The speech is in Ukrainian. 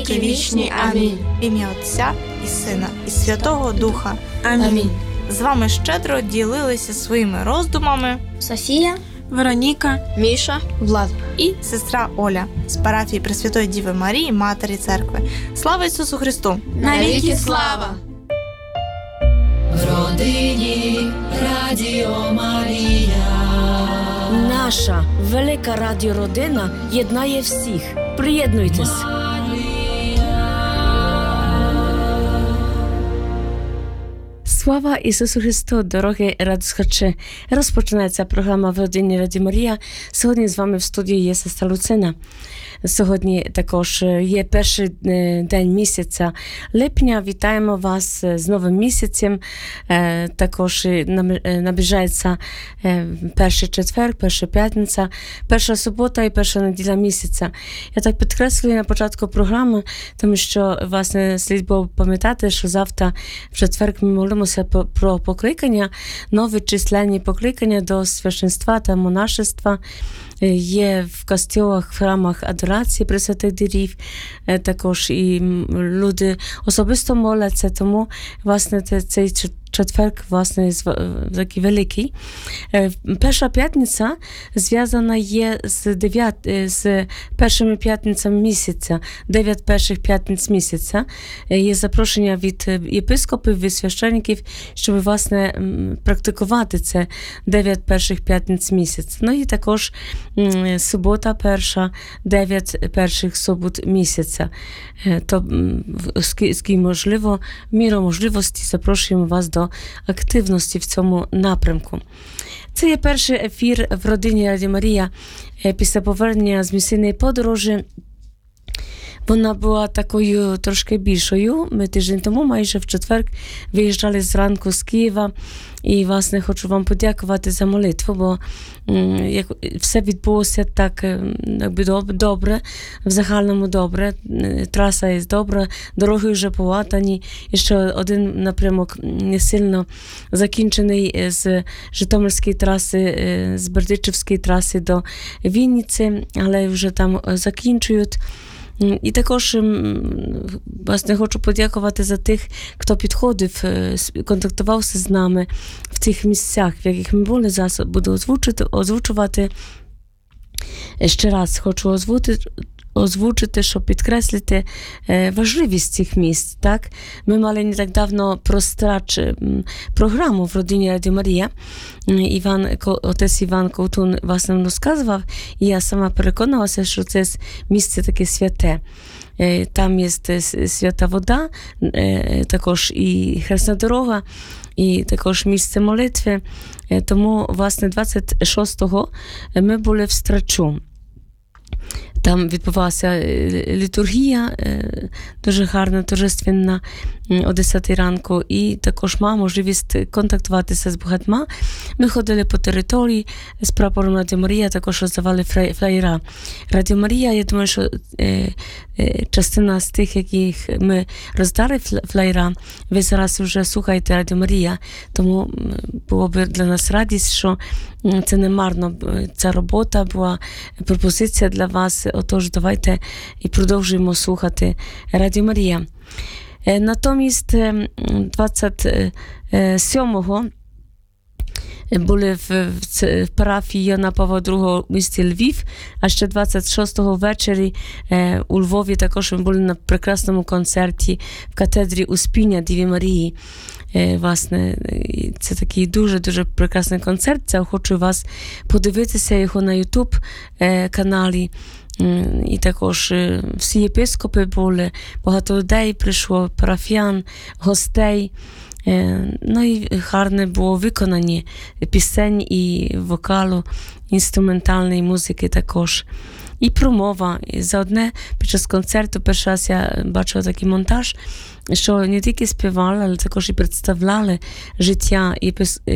віки вічні. Амінь. В ім'я Отця і Сина, і Святого Духа. Амінь. З вами щедро ділилися своїми роздумами Софія, Вероніка, Міша, Влад і сестра Оля з парафії Пресвятої Діви Марії, Матері Церкви. Слава Ісусу Христу! Навіки слава! В родині Радіо Марія. Наша велика радіородина єднає всіх. Приєднуйтесь. Слава Ісусу Христу, дорогі радіослухачі! Розпочинається програма в родині Радіо Марія. Сьогодні з вами в студії є сестра Луцина. Сьогодні також є перший день місяця липня. Вітаємо вас з новим місяцем. Також наближається перший четвер, перша п'ятниця, перша субота і перша неділя місяця. Я так підкреслюю на початку програми, тому що, власне, слід було пам'ятати, що завтра в четвер ми молимося про покликання, нові численні покликання до священства та монашества. Є в костьолах, в храмах адорації Пресвятих Дірів, також і люди особисто моляться, тому, власне, цей четверг, власне, такий великий. Перша п'ятниця зв'язана є з першими п'ятницями місяця, 9 перших п'ятниць місяця. Є запрошення від єпископів, від священників, щоб, власне, практикувати це 9 перших п'ятниць місяця. Ну і також субота перша, 9 перших субот місяця. То, скільки можливо, в міру можливості запрошуємо вас до активності в цьому напрямку. Це є перший ефір в родині Радіо Марія після повернення з місійної подорожі. Вона була такою трошки більшою. Ми тиждень тому, майже в четвер, виїжджали зранку з Києва. І, власне, хочу вам подякувати за молитву, бо все відбулося так добре, в загальному добре. Траса є добра, дороги вже полатані. І ще один напрямок не сильно закінчений з Житомирської траси, з Бердичівської траси до Вінниці, але вже там закінчують. І також, власне, хочу подякувати за тих, хто підходив, контактувався з нами в цих місцях, в яких ми були. Зараз буду озвучувати. Ще раз хочу озвучити, щоб підкреслити важливість цих місць. Так? Ми мали не так давно програму в родині Радіо Марія. Отець Іван Ковтун, власне, розказував, і я сама переконалася, що це місце таке святе. Там є свята вода, також і хресна дорога, і також місце молитви. Тому, власне, 26-го ми були в Страчу. Там відбувалася літургія, дуже гарна, торжественна, о 10 ранку, і також мав можливість контактуватися з багатьма. Ми ходили по території з прапором Радіо Марія, також роздавали флаєра. Радіо Марія, я думаю, що частина з тих, яких ми роздали флаєра, ви зараз вже слухаєте Радіо Марія, тому було б для нас радість, що це не марно, ця робота була, пропозиція для вас. Отож, давайте і продовжуємо слухати Радіо Марія. Натомість 27-го були в парафії Яна Павла II в місті Львів, а ще 26-го ввечері у Львові також ми були на прекрасному концерті в катедрі Успіння Діві Марії. Власне, це такий дуже-дуже прекрасний концерт. Хочу вас подивитися його на YouTube каналі. І також всі єпископи були, багато людей прийшло, парафіян, гостей. Ну і гарне було виконані пісень і вокалу, інструментальної музики також. І промова. І заодне під час концерту перший раз я бачила такий монтаж, що не тільки співали, але також і представляли життя